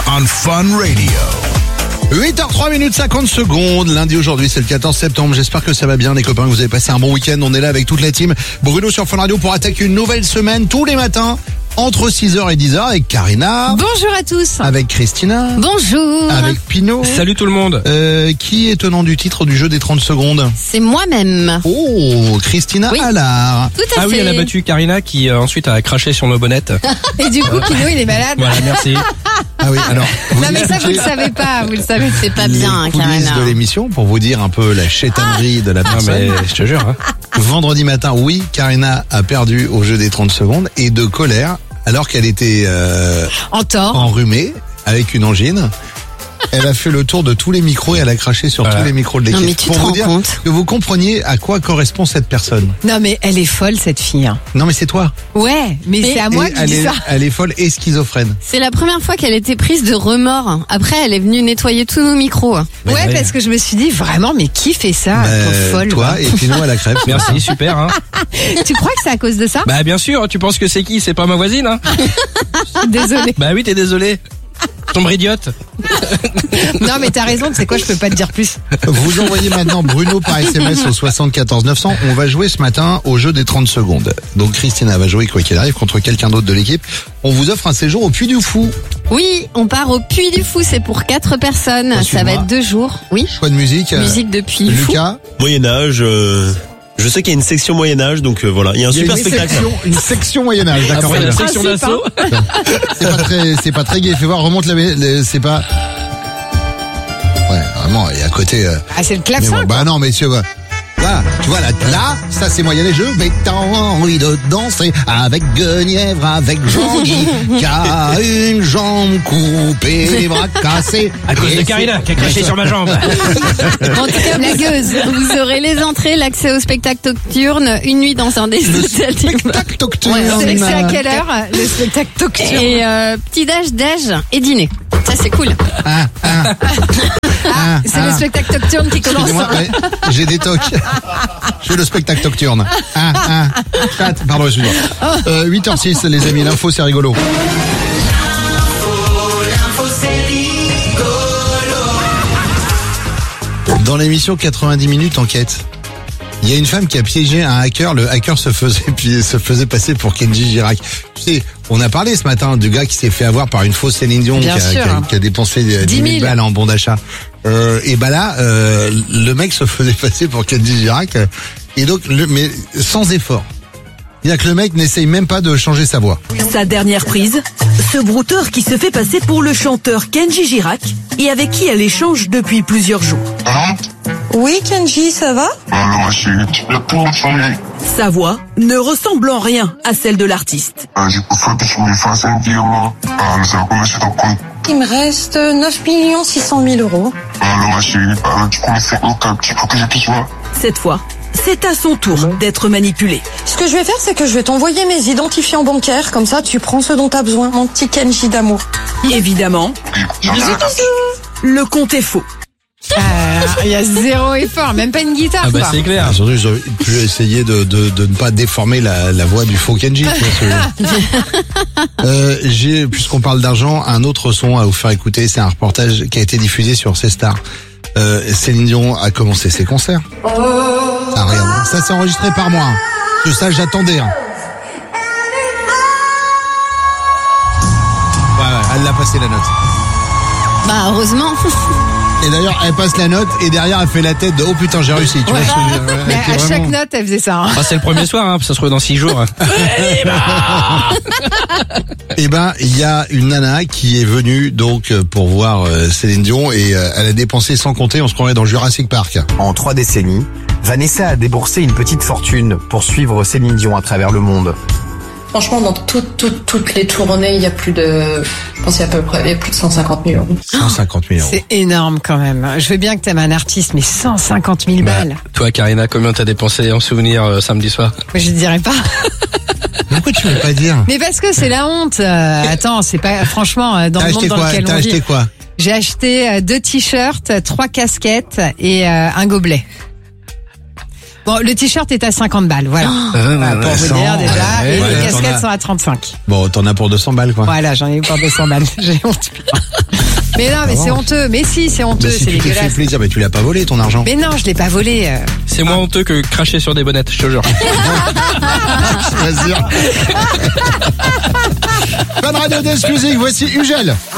on Fun Radio. 8h03 50 secondes. Lundi aujourd'hui, c'est le 14 septembre. J'espère que ça va bien les copains, que vous avez passé un bon week-end. On est là avec toute la team Bruno sur Fun Radio pour attaquer une nouvelle semaine tous les matins entre 6h et 10h avec Karina. Bonjour à tous. Avec Christina. Bonjour. Avec Pino. Salut tout le monde. Qui est tenant du titre du jeu des 30 secondes? C'est moi-même. Oh, Christina Oui. Allard. Tout à fait. Ah oui, elle a battu Karina qui ensuite a craché sur nos bonnettes. Et du coup, Pino, il est malade. Voilà, merci. Ah oui, alors. Non mais ça, vous le savez pas. Vous le savez, c'est pas bien, les coulisses Karina. de l'émission pour vous dire un peu la chétanerie de la Non personne. mais je te jure. Hein. Vendredi matin, oui, Karina a perdu au jeu des 30 secondes et de colère alors qu'elle était En tort. enrhumée avec une angine. Elle a fait le tour de tous les micros et elle a craché sur Voilà. tous les micros de Non, l'équipe. mais tu pour te vous rends dire compte que vous compreniez à quoi correspond cette personne. Non mais elle est folle cette fille. Non mais c'est toi. Ouais, mais c'est à moi Et qui elle dis est, ça. elle est folle et schizophrène. C'est la première fois qu'elle était prise de remords. Après, elle est venue nettoyer tous nos micros. Mais Ouais, parce que je me suis dit vraiment, mais qui fait ça, pauvre folle. toi va. et Pino à la crêpe. Merci, super. Hein. Tu crois que c'est à cause de ça? Bah bien sûr, tu penses que c'est qui? C'est pas ma voisine hein. Désolée. Bah oui, t'es désolé. Tombe idiote. Non mais t'as raison, tu sais quoi, je peux pas te dire plus. Vous envoyez maintenant Bruno par SMS au 74 900. On va jouer ce matin au jeu des 30 secondes. Donc Christina va jouer quoi qu'il arrive contre quelqu'un d'autre de l'équipe. On vous offre un séjour au Puy du Fou. Oui, on part au Puy du Fou. C'est pour 4 personnes. Ça Suis-moi. va être 2 jours. Oui. Choix de musique. Musique de Puy du Fou. Lucas. Moyen-Âge, je sais qu'il y a une section Moyen-Âge, donc voilà, il y a un Il y a super une spectacle. une section Moyen-Âge, d'accord. Après la très bien. section d'assaut. C'est pas très gai. Fais voir, remonte c'est pas. Ouais, vraiment, et à côté. Ah c'est le Mais clavecin. bon, bah non, messieurs, là, tu vois, là, ça c'est moyen je vais t'en envie de danser avec Guenièvre, avec Jean-Guy, qui a une jambe coupée, les bras cassés. À cause de Karina qui a craché sur ma jambe. En tout cas, blagueuse. Vous aurez les entrées, l'accès au spectacle nocturne, une nuit dans un des hôtels. Tac, toc, toc. C'est à quelle heure le spectacle nocturne? Et petit déj et dîner. Ça c'est cool. C'est le spectacle nocturne qui commence. Excusez-moi, ouais, j'ai des tocs. Je fais le spectacle nocturne. Pardon, excusez-moi. 8h06, les amis, l'info c'est rigolo. Dans l'émission 90 minutes enquête, il y a une femme qui a piégé un hacker. Le hacker se faisait passer pour Kenji Girac. Tu sais, on a parlé ce matin du gars qui s'est fait avoir par une fausse Céline Dion Bien sûr. qui a dépensé 10 000 balles en bon d'achat. Et bah là, le mec se faisait passer pour Kenji Girac. Et donc, mais sans effort. C'est-à-dire que le mec n'essaye même pas de changer sa voix. Sa dernière prise, ce brouteur qui se fait passer pour le chanteur Kenji Girac et avec qui elle échange depuis plusieurs jours. Oui, Kenji, ça va? Alors, chérie, tu peux tout ensemble. Sa voix ne ressemble en rien à celle de l'artiste. Du coup, faut que tu me fasses un virement. Alors, ça va commencer ton compte. Il me reste 9 600 000 euros. Alors, chérie, tu commences à faire un petit peu que je puisse voir. Cette fois, c'est à son tour d'être manipulé. Ce que je vais faire, c'est que je vais t'envoyer mes identifiants bancaires. Comme ça, tu prends ce dont tu as besoin, mon petit Kenji d'amour. Évidemment, le compte est faux. Il y a zéro effort, même pas une guitare Ah bah quoi. c'est clair. Surtout, j'aurais pu essayer de ne pas déformer la voix du faux Kenji. J'ai, puisqu'on parle d'argent, un autre son à vous faire écouter. C'est un reportage qui a été diffusé sur C-Star. Céline Dion a commencé ses concerts. Ah, regarde, ça c'est enregistré par moi. Que ça, j'attendais. Ouais, elle l'a passé la note. Bah heureusement. Et d'ailleurs, elle passe la note et derrière, elle fait la tête de « Oh putain, j'ai réussi ». Tu vois ce que je veux dire? Mais Elle à était chaque vraiment- note, elle faisait ça. Hein. Ah, c'est le premier soir, hein, ça se trouve dans 6 jours. Eh ben, il y a une nana qui est venue donc pour voir Céline Dion et elle a dépensé sans compter, on se croirait dans Jurassic Park. En 3 décennies, Vanessa a déboursé une petite fortune pour suivre Céline Dion à travers le monde. Franchement, dans toutes les tournées, il y a plus de... Je pense qu'il y a à peu près il y a plus de 150 000 euros. 150 000 euros. C'est énorme quand même. Je veux bien que t'aimes un artiste, mais 150 000 balles. Toi, Karina, combien t'as dépensé en souvenir samedi soir? Je dirais pas. Pourquoi tu veux pas dire? Mais parce que c'est la honte. Attends, c'est pas franchement dans T'as le monde acheté dans quoi? lequel T'as on acheté vit. quoi? J'ai acheté 2 t-shirts, 3 casquettes et un gobelet. Bon, le t-shirt est à 50 balles, voilà. Voilà, pour vous dire déjà. Et les casquettes sont à 35. Bon, t'en as pour 200 balles, quoi. Voilà, j'en ai eu pour 200 balles. J'ai honte, putain. Mais non, mais c'est honteux. Mais si, c'est honteux, Mais si c'est tu t'es fait dégueulasse. plaisir, mais tu l'as pas volé ton argent. Mais non, je l'ai pas volé. C'est moins honteux que cracher sur des bonnettes, je te jure. Vas-y. Fun Radio Dance Music, voici Ugel.